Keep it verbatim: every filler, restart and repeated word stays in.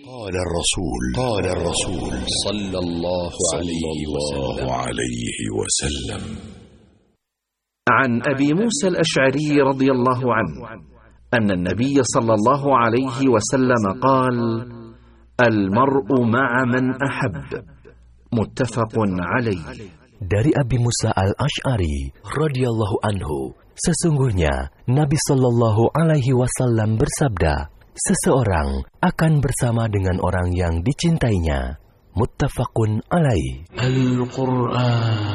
قال الرسول قال الرسول صلى الله عليه وسلم. عن أبي موسى الأشعري رضي الله عنه أن النبي صلى الله عليه وسلم قال: المرء مع من أحب. متفق عليه. Dari Abi Musa al-Ash'ari radhiyallahu anhu, sesungguhnya Nabi Shallallahu Alaihi Wasallam bersabda, seseorang akan bersama dengan orang yang dicintainya. Muttafaqun alaih. Al-Quran